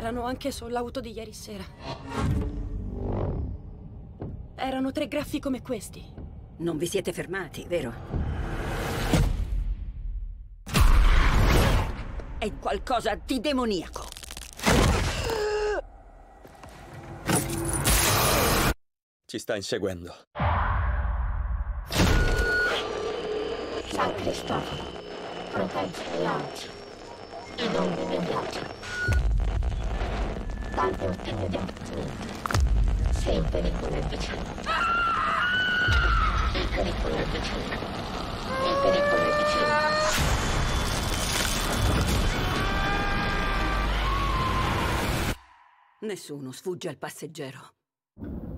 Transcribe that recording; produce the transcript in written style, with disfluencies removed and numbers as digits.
C'erano anche sull'auto di ieri sera. Erano 3 graffi come questi. Non vi siete fermati, vero? È qualcosa di demoniaco. Ci sta inseguendo. San Cristoforo, proteggere oggi e non immediato. Dagli ultimi giorni, sei il pericolo è vicino. Il pericolo è vicino. Il pericolo è vicino. Nessuno sfugge al passeggero.